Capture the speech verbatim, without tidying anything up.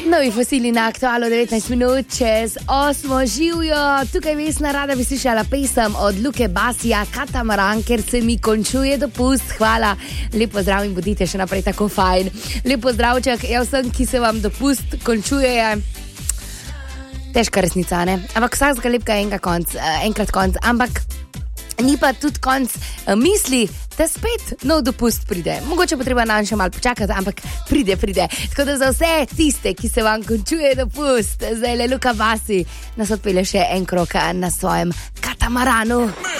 Novi fosili na aktualu devetnajst minut čez osmo živijo. Tukaj Vesna, rada bi slišala pesem od Luke Basija, Katamaran, ker se mi končuje dopust. Hvala, lep pozdrav in bodite še naprej tako fajn. Lep pozdravček, ja vsem, ki se vam dopust končuje. Težka resnica, ne? Ampak vsakega lepka enega konc, enkrat konc, ampak ni pa tudi konc misli, da spet nov dopust pride. Mogoče potreba nam še malo počakati, ampak pride, pride. Tako da za vse tiste, ki se vam končuje dopust, zdaj le Luka Basi nas odpelje še en krog na svojem katamaranu.